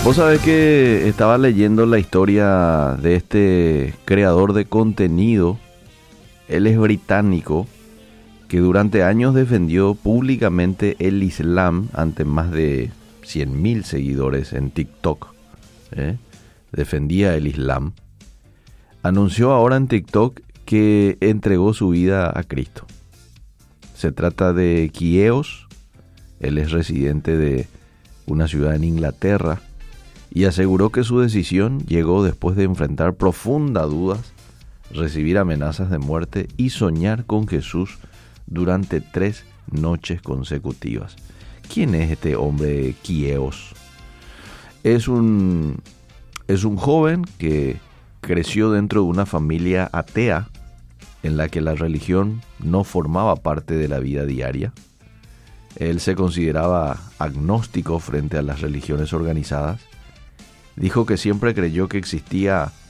Vos sabés que estaba leyendo la historia de este creador de contenido. Él es británico, que durante años defendió públicamente el Islam ante más de 100.000 seguidores en TikTok. Defendía el Islam. Anunció ahora en TikTok que entregó su vida a Cristo. Se trata de Kieos. Él es residente de una ciudad en Inglaterra y aseguró que su decisión llegó después de enfrentar profundas dudas, recibir amenazas de muerte y soñar con Jesús durante 3 noches consecutivas. ¿Quién es este hombre Kieos? Es un joven que creció dentro de una familia atea en la que la religión no formaba parte de la vida diaria. Él se consideraba agnóstico frente a las religiones organizadas. Dijo que siempre creyó que existía